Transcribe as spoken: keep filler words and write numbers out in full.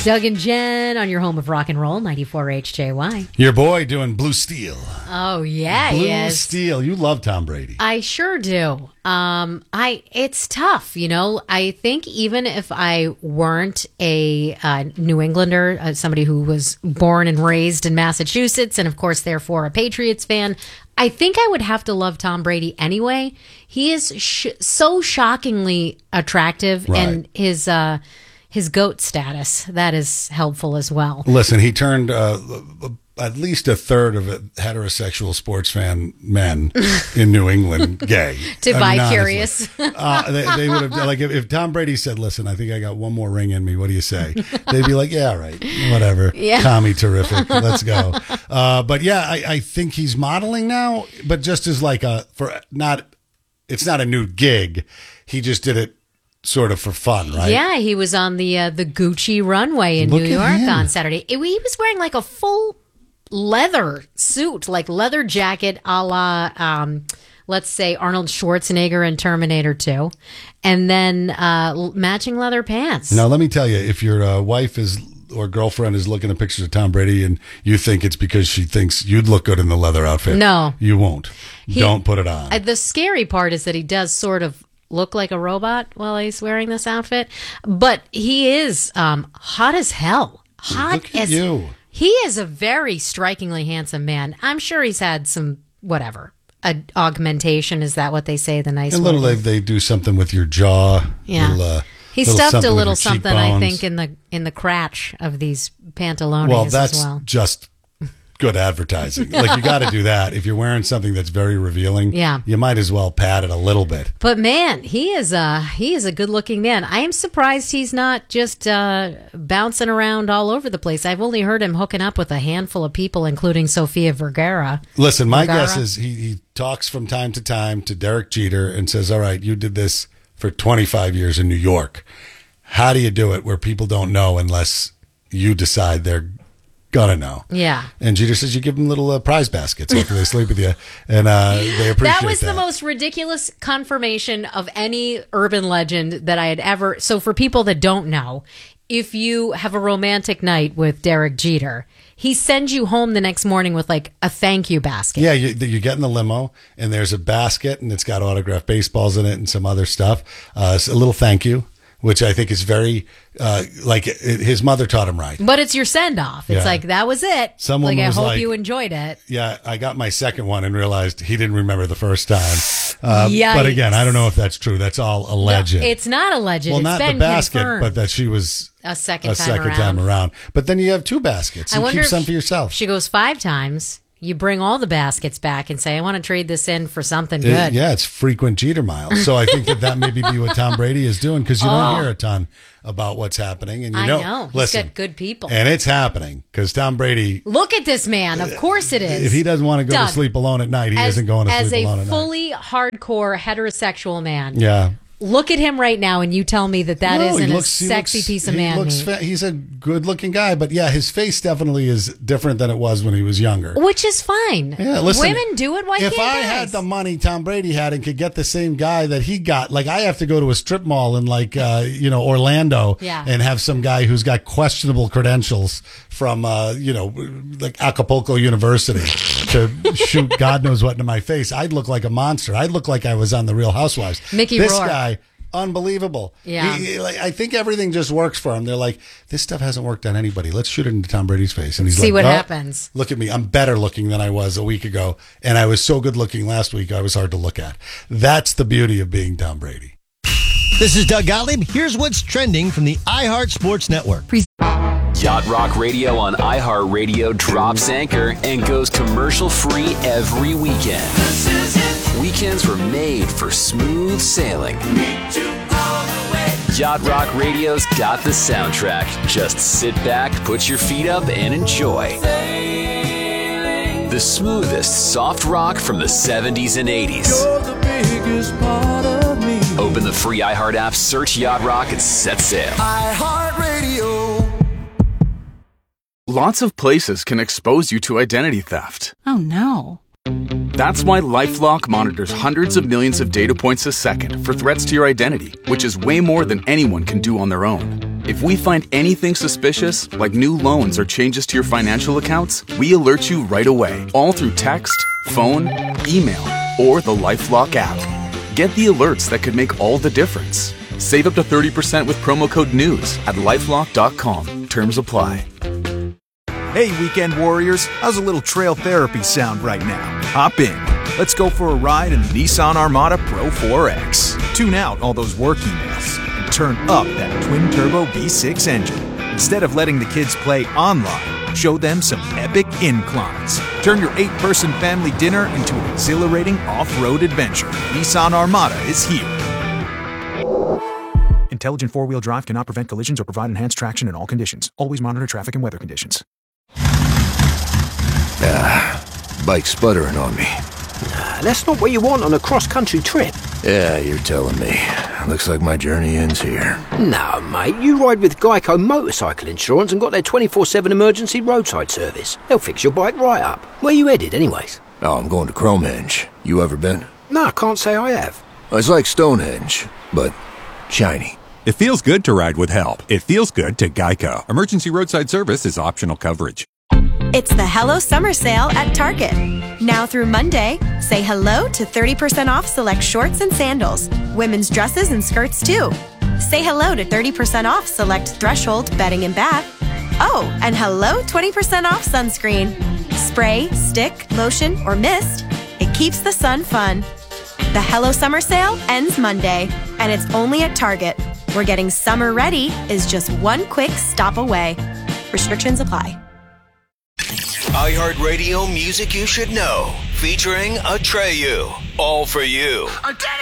Doug and Jen on your home of rock and roll, ninety-four H J Y. Your boy doing Blue Steel. Oh, yeah, Blue yes. Steel. You love Tom Brady. I sure do. Um, I it's tough, you know. I think even if I weren't a uh, New Englander, uh, somebody who was born and raised in Massachusetts, and of course, therefore, a Patriots fan, I think I would have to love Tom Brady anyway. He is sh- so shockingly attractive, Right. and his uh, his GOAT status, that is helpful as well. Listen, he turned uh, at least a third of it heterosexual sports fan men in New England gay. To I mean, bi-curious. uh, they, they would have, like, if, if Tom Brady said, listen, I think I got one more ring in me. What do you say? They'd be like, yeah, all right, whatever. Yeah. Tommy, terrific. Let's go. Uh, but yeah, I, I think he's modeling now, but just as like a, for not, it's not a new gig. He just did it sort of for fun, right? Yeah, he was on the uh, the Gucci runway in Look New at York him. on Saturday. It- he was wearing like a full leather suit, like leather jacket a la, um, let's say, Arnold Schwarzenegger in Terminator two, and then uh, l- matching leather pants. Now, let me tell you, if your uh, wife is or girlfriend is looking at pictures of Tom Brady and you think it's because she thinks you'd look good in the leather outfit, No. you won't. He- Don't put it on. Uh, the scary part is that he does sort of look like a robot while he's wearing this outfit, but he is um, hot as hell. Hot Look at as you. He is a very strikingly handsome man. I'm sure he's had some whatever a, augmentation. Is that what they say? The nice a little, word? they, they do something with your jaw. Yeah. Little, uh, He little stuffed something a with little your something, I cheekbones. think, in the in the crotch of these pantalones Well, that's as well. just good advertising. Like, you got to do that. If you're wearing something that's very revealing, Yeah. you might as well pad it a little bit. But man, he is a he is a good looking man. I am surprised he's not just uh, bouncing around all over the place. I've only heard him hooking up with a handful of people, including Sofia Vergara. Listen, my Vergara. guess is he, he talks from time to time to Derek Jeter and says, all right, you did this for twenty-five years in New York. How do you do it where people don't know unless you decide they're going to know? Yeah. And Jeter says you give them little uh, prize baskets after they sleep with you, and uh, they appreciate that. That was the most ridiculous confirmation of any urban legend that I had ever. So for people that don't know, if you have a romantic night with Derek Jeter, he sends you home the next morning with like a thank you basket. Yeah, you, you get in the limo, and there's a basket, and it's got autographed baseballs in it and some other stuff. Uh, it's a little thank you, which I think is very, uh, like, it, his mother taught him right. But it's your send off. It's Yeah. like, that was it. Someone like, was I hope like- you enjoyed it. Yeah, I got my second one and realized he didn't remember the first time. Uh, Yikes. but again, I don't know if that's true. That's all alleged. No, it's not alleged. well, It's not been the basket, confirmed. but that she was a second, a time, second around. time around. But then you have two baskets. I You wonder keep if some for yourself. She goes five times. You bring all the baskets back and say, I want to trade this in for something It- good. yeah, it's frequent Jeter miles. So I think that that maybe be what Tom Brady is doing, because you Oh. don't hear a ton about what's happening. And you I know, know. He's listen, got good people. and it's happening because Tom Brady, Look at this man. Of course it is. if he doesn't want to go Doug, to sleep alone at night, he as, isn't going to as sleep a alone at night. fully hardcore heterosexual man. Yeah. Look at him right now, and you tell me that that No, isn't he a looks- he sexy looks- piece of he man. looks fa- he's a good-looking guy, but yeah, his face definitely is different than it was when he was younger. Which is fine. Yeah, listen, Women do it. Why if can't I guys? had the money Tom Brady had and could get the same guy that he got, like, I have to go to a strip mall in, like, uh, you know, Orlando, Yeah. and have some guy who's got questionable credentials from, uh, you know, like Acapulco University to shoot God knows what into my face. I'd look like a monster. I'd look like I was on The Real Housewives. Mickey this Rourke. guy. Unbelievable. Yeah. He- he- like, I think everything just works for him. They're like, this stuff hasn't worked on anybody. Let's shoot it into Tom Brady's face. And he's See like, what "Oh, happens." Look at me. I'm better looking than I was a week ago. And I was so good looking last week, I was hard to look at. That's the beauty of being Tom Brady. This is Doug Gottlieb. Here's what's trending from the iHeart Sports Network. Yacht Rock Radio on iHeartRadio drops anchor and goes commercial free every weekend. Weekends were made for smooth sailing. Yacht Rock Radio's got the soundtrack. Just sit back, put your feet up, and enjoy. The smoothest soft rock from the seventies and eighties. Open the free iHeart app, search Yacht Rock, and set sail. iHeartRadio. Lots of places can expose you to identity theft. Oh, no. That's why LifeLock monitors hundreds of millions of data points a second for threats to your identity, which is way more than anyone can do on their own. If we find anything suspicious, like new loans or changes to your financial accounts, we alert you right away, all through text, phone, email, or the LifeLock app. Get the alerts that could make all the difference. Save up to thirty percent with promo code NEWS at lifelock dot com. Terms apply. Hey, weekend warriors, how's a little trail therapy sound right now? Hop in. Let's go for a ride in the Nissan Armada Pro four X. Tune out all those work emails and turn up that twin-turbo V six engine. Instead of letting the kids play online, show them some epic inclines. Turn your eight-person family dinner into an exhilarating off-road adventure. Nissan Armada is here. Intelligent four-wheel drive cannot prevent collisions or provide enhanced traction in all conditions. Always monitor traffic and weather conditions. Ah, bike's sputtering on me. Nah, that's not what you want on a cross-country trip. Yeah, you're telling me. Looks like my journey ends here. No, mate, you ride with Geico Motorcycle Insurance and got their twenty-four seven emergency roadside service. They'll fix your bike right up. Where you headed, anyways? Oh, I'm going to Cromehenge. You ever been? No, I can't say I have. It's like Stonehenge, but shiny. It feels good to ride with help. It feels good to Geico. Emergency roadside service is optional coverage. It's the Hello Summer Sale at Target. Now through Monday, say hello to thirty percent off select shorts and sandals. Women's dresses and skirts too. Say hello to thirty percent off select Threshold bedding and bath. Oh, and hello twenty percent off sunscreen. Spray, stick, lotion, or mist. It keeps the sun fun. The Hello Summer Sale ends Monday, and it's only at Target, where getting summer ready is just one quick stop away. Restrictions apply. iHeartRadio music you should know, featuring Atreyu. All for you. I did